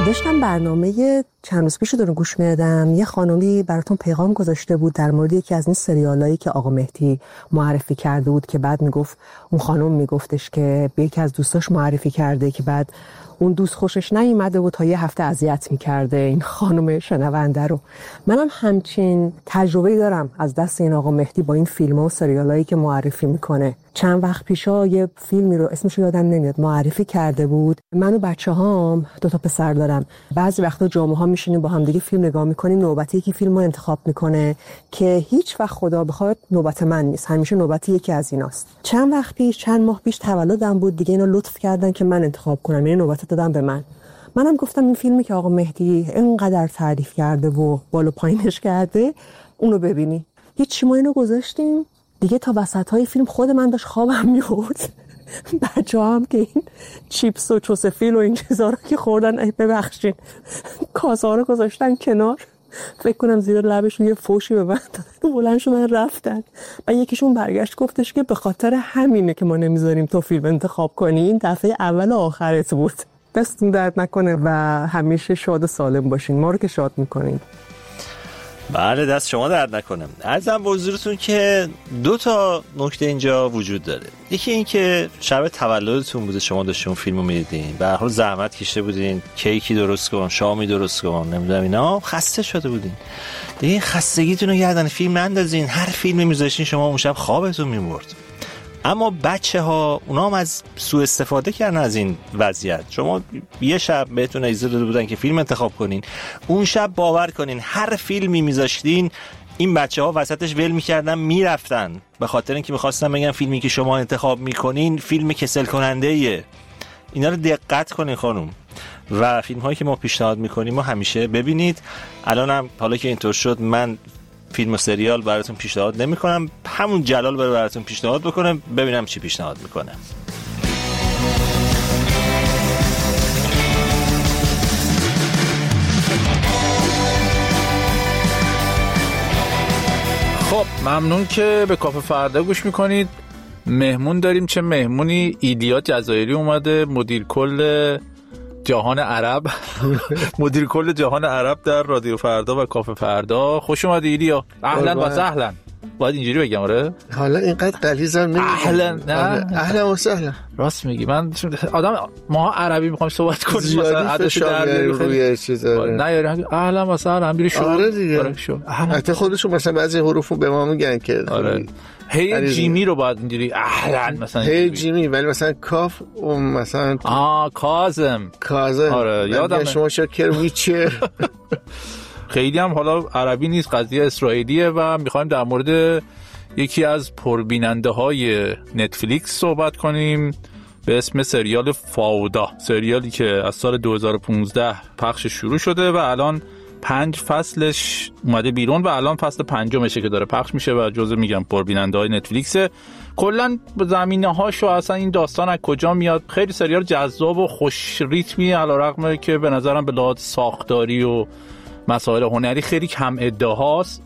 داشتم برنامه چند روز پیش رو گوش میدادم. یه خانومی براتون پیغام گذاشته بود در مورد یکی از این سریالایی که آقا مهدی معرفی کرده بود که بعد میگفت اون خانم میگفتش که به یکی از دوستاش معرفی کرده که بعد اون دوست خوشش نیومده بود تا یه هفته اذیت میکرده این خانم شنونده رو. منم همچین تجربه‌ای دارم از دست این آقا مهدی با این فیلم‌ها و سریالایی که معرفی میکنه. چند وقت پیشا یه فیلمی رو اسمش یادم نمیاد معرفی کرده بود. من و بچه‌هام 2 پسر دارم. بعضی وقتا جمعه‌ها میشینیم با هم دیگه فیلم نگاه میکنیم، نوبتی یکی فیلمو انتخاب میکنه که هیچ وقت خدا بخواد نوبت من نیست، همیشه نوبتی یکی از ایناست. چند ماه پیش تولدم بود دیگه، اینا لطف کردن که من انتخاب کنم، یعنی نوبت دادن به منم گفتم این فیلمی که آقا مهدی اینقدر تعریف کرده و بالا پایینش کرده اونو ببینی. هیچی، ما اینو گذاشتیم دیگه تا وسطای فیلم خود من داشت خوابم میورد. بچه‌ها هم که این چیپس و چوسفیل و این چیزا رو که خوردن، ای ببخشید، کاسه رو گذاشتن کنار، فکر کنم زیر لبشون یه فوشی به من دادن، بلند شدن رفتن. و یکیشون برگشت گفتش که به خاطر همینه که ما نمیذاریم تو فیلم انتخاب کنی، این دفعه اول و آخرت بود. دستتون درد نکنه و همیشه شاد و سالم باشین، ما رو که شاد میکنین. بله، دست شما درد نکنه. عرضم به حضورتون که 2 نکته اینجا وجود داره. یکی این که شب تولدتون بوده، شما داشتین اون فیلمو میدیدین، به هر حال زحمت کشیده بودین، کیکی درست کن، شامی درست کن، نمیدونم اینا، خسته شده بودین دیگه. این خستگیتون رو گردن فیلم نندازین. هر فیلمی میذاشتین شما اون شب خوابتون میبرد. اما بچه‌ها اونا هم از سوء استفاده کردن از این وضعیت. شما یه شب بهتون اجازه داده بودن که فیلم انتخاب کنین، اون شب باور کنین هر فیلمی میذاشتین این بچه‌ها وسطش ول می‌کردن میرفتن، به خاطر اینکه می‌خواستن بگن فیلمی که شما انتخاب می‌کنین فیلم کسل کننده‌ایه. اینا رو دقت کنین خانم. و فیلم‌هایی که ما پیشنهاد می‌کنیم ما همیشه ببینید. الانم حالا که اینطور شد من فیلم و سریال براتون پیشنهاد نمی‌کنم، همون جلال براتون پیشنهاد بکنم، ببینم چی پیشنهاد می‌کنه. خب ممنون که به کافه فردا گوش میکنید. مهمون داریم، چه مهمونی. ایلیا جزایری اومده، مدیر کل جهان عرب مدیر کل جهان عرب در رادیو فردا و کافه فردا. خوش اومدی ایلیا. اهلا و سهلا. باید اینجوری بگم آره؟ حالا اینقدر غلیظم نمیگم. اهلا. نه اهلا و سهلا. راست میگی. من آدم ما عربی میخوام صحبت کنیم مثلا عدش در روی چیزا نه اهلا و سهلا هم شو. آره دیگه. حتی خودشون مثلا بعضی حروفو به ما میگن که آره. هی جیمی رو باید اینجوری اهلا مثلا هی جیمی، ولی مثلا کاف و مثلا کاظم. آره یادم شما شکر ویچر. خیلی هم حالا عربی نیست، قضیه اسرائیلیه و میخوایم در مورد یکی از پربیننده های نتفلیکس صحبت کنیم به اسم سریال فاودا. سریالی که از سال 2015 پخش شروع شده و الان 5 فصلش اومده بیرون و الان فصل 5مشه که داره پخش میشه و جزو میگم پربیننده های نتفلیکسه. کلن زمینه هاشو اصلا این داستان از کجا میاد. خیلی سریال جذاب و خوش ریتمی، علیرغم که به نظرم به لحاظ ساختاری و مسائل هنری خیلی کم ادعاست.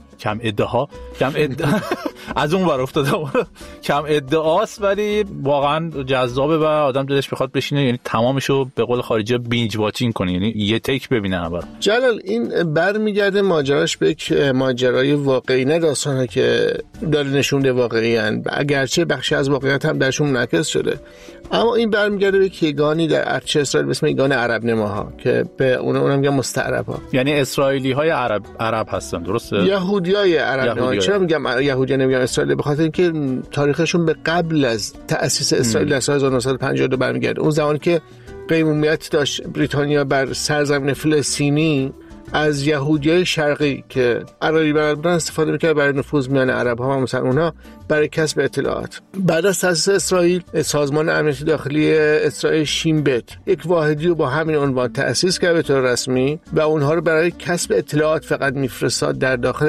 از اون ور افتادم. کم ادعاست ولی واقعا جذابه و آدم دلش بخواد بشینه، یعنی تمامشو به قول خارجی بینج واچینگ کنه، یعنی یه تیک ببینه اول. جلال این برمیگرده ماجراش به یک ماجرای واقعی، نه داستانه که داره نشونده واقعی ان، اگرچه بخشی از واقعیت هم درشون منعکس شده، اما این برمیگرده به کیگانی در ارچه اسرائیل به اسم کیگان عرب نماها که به اونم میگن مستعرب‌ها، یعنی اسرائیلی های عرب هستن، درسته؟ یهودیای عرب نماها. چرا میگم یهودی نمیگم اسرائیل؟ به خاطر اینکه تاریخشون به قبل از تأسیس اسرائیل در سال 1952 برمیگرده. اون زمانی که قیمومیت داشت بریتانیا بر سرزمین فلسطینی، از یهودیای شرقی که عربی بودن استفاده میکرد برای نفوذ میان عرب ها و مسلمان‌ها برای کسب اطلاعات. بعد از تأسیس اسرائیل، سازمان امنیتی داخلی اسرائیل شین بت یک واحدی رو با همین عنوان تأسیس کرد به طور رسمی و اونها رو برای کسب اطلاعات فقط میفرستاد در داخل